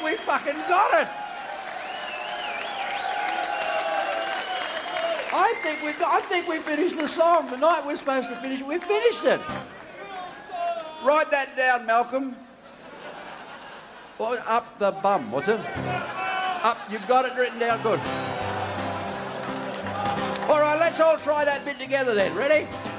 think we fucking got it. I think we finished the song. The night we're supposed to finish it, we finished it. Write that down, Malcolm. What, up the bum, what's it? Up, you've got it written down, good. All right, let's all try that bit together then. Ready?